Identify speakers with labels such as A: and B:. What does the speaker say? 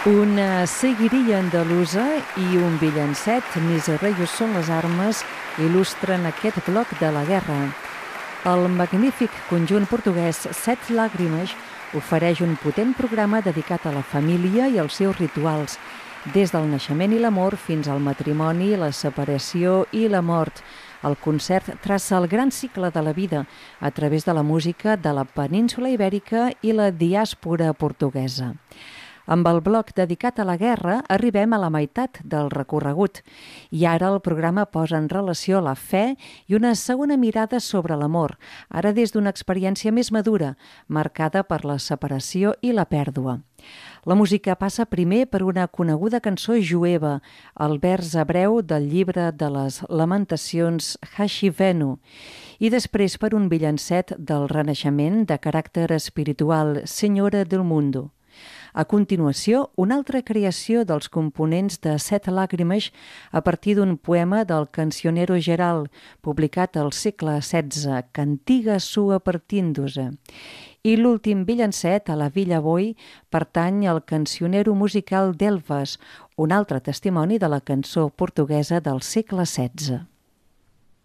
A: Una seguiria andalusa i un villancet, Mis reyes són les armes, il·lustren aquest bloc de la guerra. El magnífic conjunt portuguès Set Lágrimas ofereix un potent programa dedicat a la família i als seus rituals, des del naixement i l'amor fins al matrimoni, la separació i la mort. El concert traça el gran cicle de la vida a través de la música de la península Ibèrica i la diàspora portuguesa. Amb el bloc dedicat a la guerra arribem a la meitat del recorregut i ara el programa posa en relació la fe i una segona mirada sobre l'amor, ara des d'una experiència més madura, marcada per la separació i la pèrdua. La música passa primer per una coneguda cançó jueva, el vers hebreu del llibre de les Lamentacions Hashivenu, i després per un villancet del Renaixement de caràcter espiritual, Senyora del Mundo. A continuació, una altra creació dels components de Set Lágrimas a partir d'un poema del Cancionero Geral, publicat al segle XVI, Cantiga sua partint-se. I l'últim villancet, a la Villa Boi, pertany al Cancionero musical d'Elvas, un altre testimoni de la cançó portuguesa del segle XVI.